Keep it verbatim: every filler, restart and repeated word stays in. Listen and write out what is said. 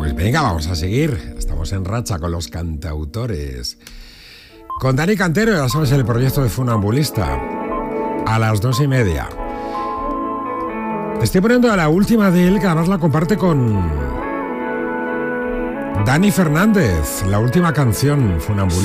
Pues venga, vamos a seguir. Estamos en racha con los cantautores. Con Dani Cantero, ya sabes, el proyecto de Funambulista. A las dos y media. Te estoy poniendo a la última de él, que además la comparte con Dani Fernández. La última canción, Funambulista.